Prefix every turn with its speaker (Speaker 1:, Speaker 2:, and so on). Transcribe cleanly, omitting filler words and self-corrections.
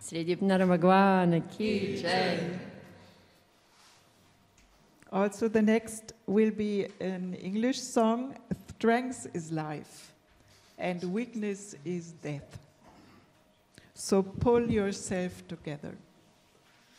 Speaker 1: Sri Dipnara Bhagwan ki jai.
Speaker 2: Also, the next will be an English song, Strength is Life, and Weakness is Death. So pull yourself together.